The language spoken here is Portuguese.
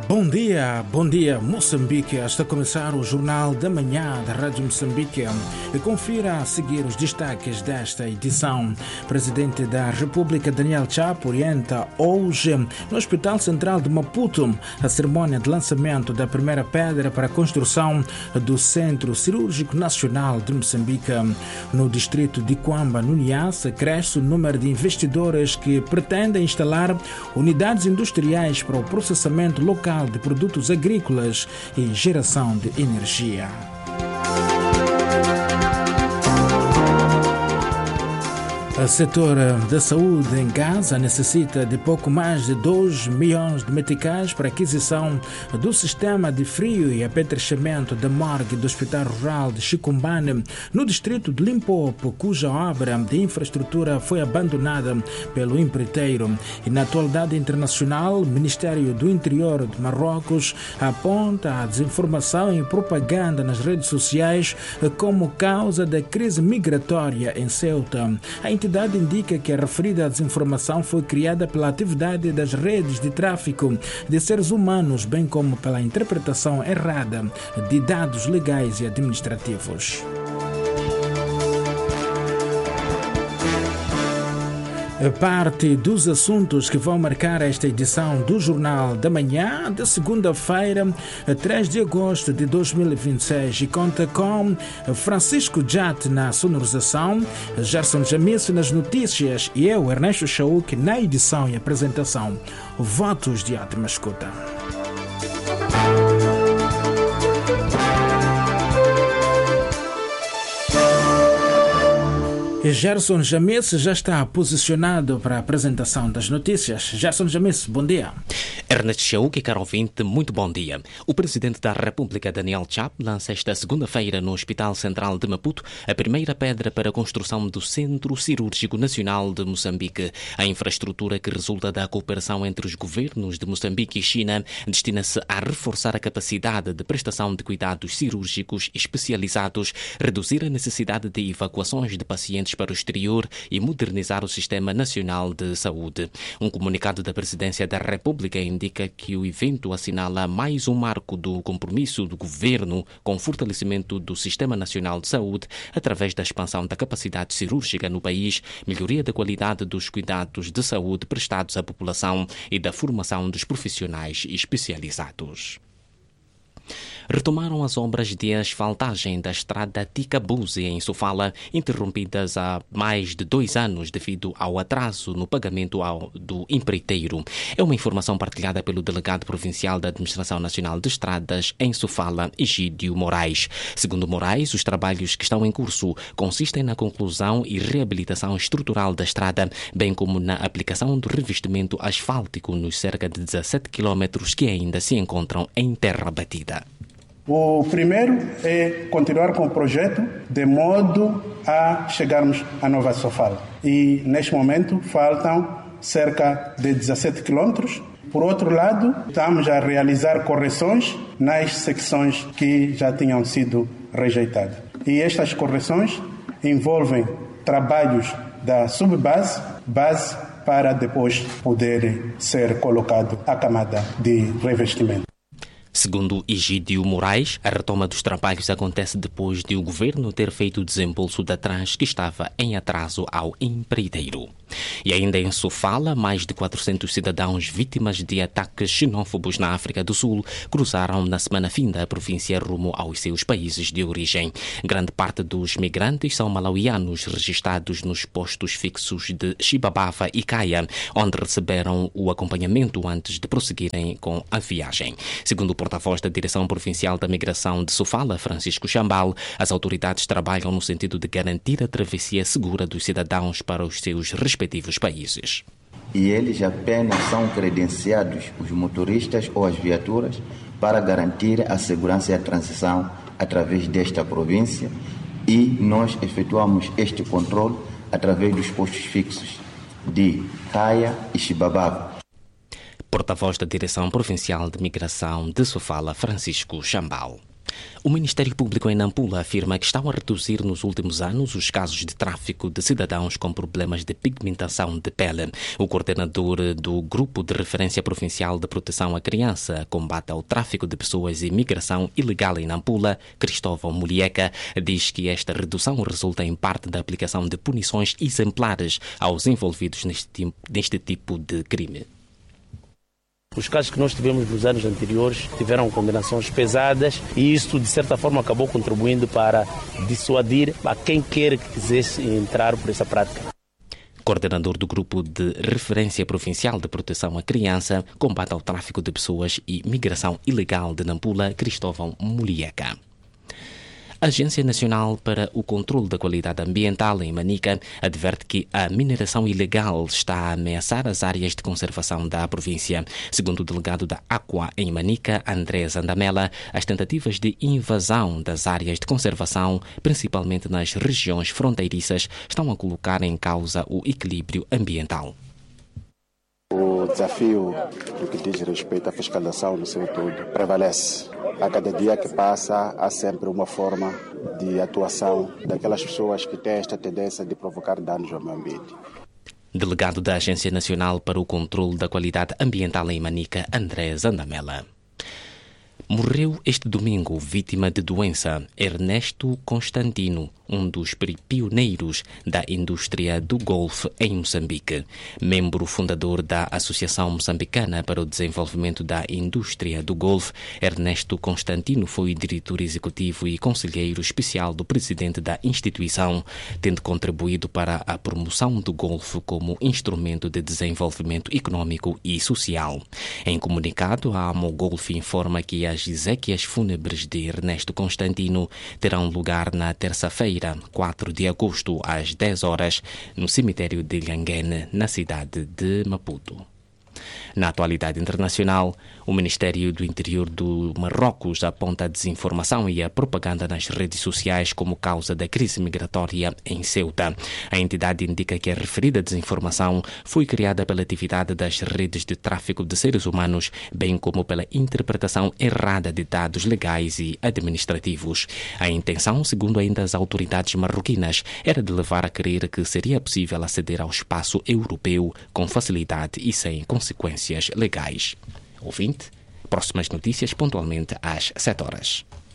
Bom dia Moçambique. Está a começar o Jornal da Manhã da Rádio Moçambique. E confira a seguir os destaques desta edição. O Presidente da República, Daniel Chapo, orienta hoje no Hospital Central de Maputo a cerimônia de lançamento da primeira pedra para a construção do Centro Cirúrgico Nacional de Moçambique. No distrito de Quamba, no Niassa, cresce o número de investidores que pretendem instalar unidades industriais para o processamento local de produtos agrícolas e geração de energia. O setor da saúde em Gaza necessita de pouco mais de 2 milhões de meticais para a aquisição do sistema de frio e apetrechamento da morgue do Hospital Rural de Chicombane, no distrito de Limpopo, cuja obra de infraestrutura foi abandonada pelo empreiteiro. E na atualidade internacional, o Ministério do Interior de Marrocos aponta a desinformação e propaganda nas redes sociais como causa da crise migratória em Ceuta. A entidade indica que a referida desinformação foi criada pela atividade das redes de tráfico de seres humanos, bem como pela interpretação errada de dados legais e administrativos. Parte dos assuntos que vão marcar esta edição do Jornal da Manhã de segunda-feira, 3 de agosto de 2026, e conta com Francisco Jat na sonorização, Gerson Jamice nas notícias e eu, Ernesto Chauk, na edição e apresentação. Votos de ótima escuta. Gerson Jamice já está posicionado para a apresentação das notícias. Gerson Jamice, bom dia. Ernesto Chauk, caro ouvinte, muito bom dia. O Presidente da República, Daniel Chapo, lança esta segunda-feira no Hospital Central de Maputo a primeira pedra para a construção do Centro Cirúrgico Nacional de Moçambique. A infraestrutura que resulta da cooperação entre os governos de Moçambique e China destina-se a reforçar a capacidade de prestação de cuidados cirúrgicos especializados, reduzir a necessidade de evacuações de pacientes para o exterior e modernizar o Sistema Nacional de Saúde. Um comunicado da Presidência da República indica que o evento assinala mais um marco do compromisso do governo com o fortalecimento do Sistema Nacional de Saúde através da expansão da capacidade cirúrgica no país, melhoria da qualidade dos cuidados de saúde prestados à população e da formação dos profissionais especializados. Retomaram as obras de asfaltagem da estrada Ticabuzzi em Sofala, interrompidas há mais de 2 anos devido ao atraso no pagamento do empreiteiro. É uma informação partilhada pelo delegado provincial da Administração Nacional de Estradas em Sofala, Egídio Moraes. Segundo Moraes, os trabalhos que estão em curso consistem na conclusão e reabilitação estrutural da estrada, bem como na aplicação do revestimento asfáltico nos cerca de 17 quilómetros que ainda se encontram em terra batida. O primeiro é continuar com o projeto de modo a chegarmos à Nova Sofala. E neste momento faltam cerca de 17 quilómetros. Por outro lado, estamos a realizar correções nas secções que já tinham sido rejeitadas. E estas correções envolvem trabalhos da subbase, base, para depois poder ser colocado a camada de revestimento. Segundo Egídio Moraes, a retoma dos trabalhos acontece depois de o governo ter feito o desembolso da tranche que estava em atraso ao empreiteiro. E ainda em Sofala, mais de 400 cidadãos vítimas de ataques xenófobos na África do Sul cruzaram na semana finda a província rumo aos seus países de origem. Grande parte dos migrantes são malauianos registados nos postos fixos de Xibabava e Caia, onde receberam o acompanhamento antes de prosseguirem com a viagem. Segundo o porta-voz da Direção Provincial da Migração de Sofala, Francisco Chambal, as autoridades trabalham no sentido de garantir a travessia segura dos cidadãos para os seus respectivos países. E eles apenas são credenciados, os motoristas ou as viaturas, para garantir a segurança e a transição através desta província, e nós efetuamos este controle através dos postos fixos de Caia e Xibabava. Porta-voz da Direção Provincial de Migração de Sofala, Francisco Chambal. O Ministério Público em Nampula afirma que estão a reduzir nos últimos anos os casos de tráfico de cidadãos com problemas de pigmentação de pele. O coordenador do Grupo de Referência Provincial de Proteção à Criança, Combate ao Tráfico de Pessoas e Migração Ilegal em Nampula, Cristóvão Mulieca, diz que esta redução resulta em parte da aplicação de punições exemplares aos envolvidos neste tipo de crime. Os casos que nós tivemos nos anos anteriores tiveram condenações pesadas e isso, de certa forma, acabou contribuindo para dissuadir a quem quer que quisesse entrar por essa prática. Coordenador do Grupo de Referência Provincial de Proteção à Criança, Combate ao Tráfico de Pessoas e Migração Ilegal de Nampula, Cristóvão Mulieca. A Agência Nacional para o Controlo da Qualidade Ambiental em Manica adverte que a mineração ilegal está a ameaçar as áreas de conservação da província. Segundo o delegado da Aqua em Manica, André Zandamela, as tentativas de invasão das áreas de conservação, principalmente nas regiões fronteiriças, estão a colocar em causa o equilíbrio ambiental. O desafio no que diz respeito à fiscalização no seu todo prevalece. A cada dia que passa, há sempre uma forma de atuação daquelas pessoas que têm esta tendência de provocar danos ao meio ambiente. Delegado da Agência Nacional para o Controlo da Qualidade Ambiental em Manica, André Zandamela. Morreu este domingo, vítima de doença, Ernesto Constantino, um dos pioneiros da indústria do golfe em Moçambique. Membro fundador da Associação Moçambicana para o Desenvolvimento da Indústria do Golfe, Ernesto Constantino foi diretor executivo e conselheiro especial do presidente da instituição, tendo contribuído para a promoção do golfe como instrumento de desenvolvimento econômico e social. Em comunicado, a Amogolfe informa que as exéquias fúnebres de Ernesto Constantino terão lugar na terça-feira, 4 de agosto, às 10 horas, no cemitério de Lhanguene, na cidade de Maputo. Na atualidade internacional, o Ministério do Interior do Marrocos aponta a desinformação e a propaganda nas redes sociais como causa da crise migratória em Ceuta. A entidade indica que a referida desinformação foi criada pela atividade das redes de tráfico de seres humanos, bem como pela interpretação errada de dados legais e administrativos. A intenção, segundo ainda as autoridades marroquinas, era de levar a crer que seria possível aceder ao espaço europeu com facilidade e sem consequências legais. Ouvinte, próximas notícias pontualmente às 7 horas.